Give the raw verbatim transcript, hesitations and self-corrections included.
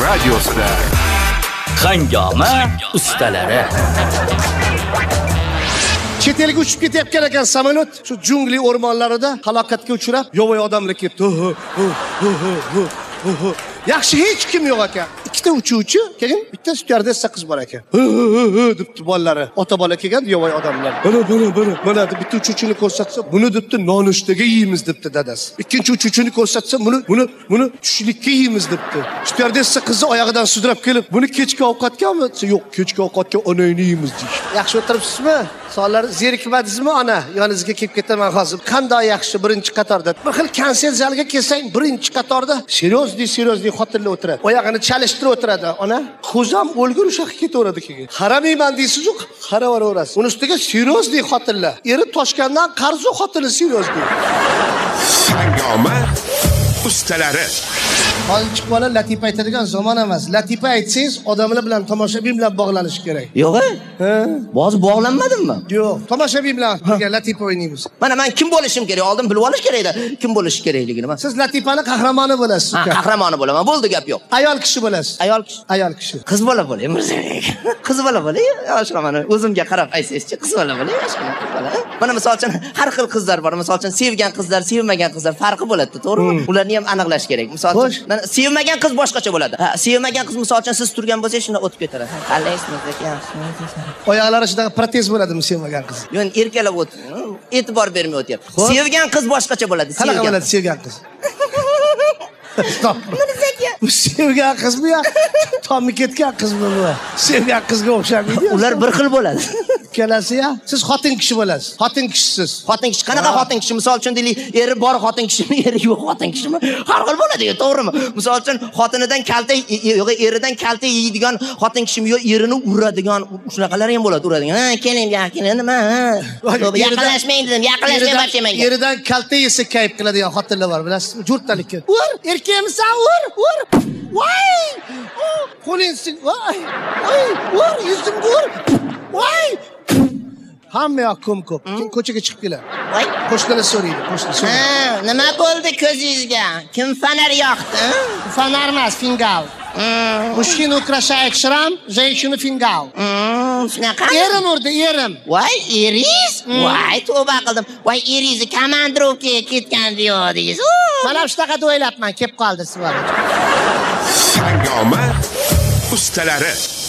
radiosida Hangoma ustalari. Chet elga uchib ketayotgan ekan samolyot, shu jungli o'rmonlarida halokatga uchrab, yovvoyi odamlar ketdi. Yaxshi hech kim yo'q ekan. Ikkita uchuvchi, keyin bitta styuardessa qiz bor ekan. debdi bolalari. Ota bola kelgan yovvoyi odamlar. Mana mana mana mana deb bitta uchuvchini ko'rsatsa, buni debdi nonushtaga yeymiz debdi dadasi. Ikkinchi uchuvchini ko'rsatsa, buni buni buni tushlikka yeymiz debdi. Styuardessa qizni oyog'idan sudrab kelib, buni kechki ovqatgami? Yo'q, kechki ovqatga onangni yeymiz deydi. Yaxshi o'tiribsizmi? Sonlar zerikmadingizmi ona? Yoningizga kelib ketaman hozir. Qanday yaxshi birinchi qatorda. Bir xil konsert zaliga kelsang, birinchi qatorda seriozli seriozli xotinlar o'tiradi. Oyog'ini chalishtirib o'tiradi. Ona, ko'zam o'lgur ushaqqa ketaveradi keyin. Qaramayman deysiz-ku, qaraveraverasiz. Uning ustiga seriozli xotinlar. Eri toshgandan qarzu xotini seriozli. Hangoma ustalari. Hozir bola latifa aytadigan zamon emas. Latifa aytsangiz, odamlar bilan tomoshabin bilan bog'lanish kerak. Yo'q, ha? Hozir bog'lanmadimmi? Yo'q, tomoshabin bilan birga latifa o'ynaymiz. Mana men kim bo'lishim kerak? Oldin bilib olish kerak edi. Kim bo'lish kerakligini. Men siz latifaning qahramoni bo'lasiz. Ha, qahramoni bo'laman. Bo'ldi, gap yo'q. Ayol kishi bo'lasiz. Ayol kishi. Ayol kishi. Qiz bola bo'ling, Mirzabek. Qiz bola bo'ling. Yoshlar mana o'zimga qarab aytsangizchi, qiz bola bo'ling, yoshlar. Mana misol uchun har xil qizlar bor. Misol uchun sevgan qizlar, sevmagan qizlar farqi bo'ladi, to'g'rimi? Ularni ham aniqlash kerak. Misol uchun mana sevmagan qiz boshqacha bo'ladi. Ha, sevmagan qiz misol uchun siz turgan bo'lsangiz, shunda o'tib ketadi. Qalaysiz, yaxshi. Oyoqlari shunaqa protez bo'ladimi sevmagan qiz? Yo'q, erkalab o'tib, e'tibor bermay o'tyapti. Sevgan qiz boshqacha bo'ladi. Qanaqa bo'ladi sevgan qiz? Stop. Bu sevgan qizmi yo? Tommi ketgan qizmi bu? Sevgan qizga o'xshamaydi. Ular bir xil bo'ladi. Kelasi-ya, siz xotin kishi bo'lasiz. Xotin kishisiz. Xotin kishi qanaqa xotin kishi? Misol uchun deylik, eri bor xotin kishimi, eri yo'q xotin kishimi? Har xil bo'ladi-ku, to'g'rimi? Misol uchun xotinidan kalta, yo'q, eridan kalta yeydigan xotin kishimi, yo'q, erini uradigan, shunaqalar ham bo'ladi, uradigan. Ha, keling, keling, nima? Yaqinlashmaydi dedim, yaqinlashmay boshlamaydi. Eridan kalta yesa kayf qiladigan xotinlar bor, bilasizmi? Jo'rtalikka. Ur, erkakmisan, ur, ur. Voy! Qo'lingni, voy! Voy, ur, yuzimga ur. Voy! Hamma yoq ko'm-ko'p. Keyin ko'chaga chiqib keladi. Voy, qo'shnilar so'raydi, qo'shni so'raydi. Ha, nima bo'ldi ko'zingizga? Kim fonar yoqdi? Fonar emas, fingal. Mushkina украшает шрам, женщина фингал. Shunaqa? Erim urdi, erim. Voy, eriz? Voy, tavba qildim. Voy, erizni komandirovkaga ketgan deyodingiz. Mana shunaqa deb o'ylabman, kelib qoldi sizlar. Hangoma ustalari.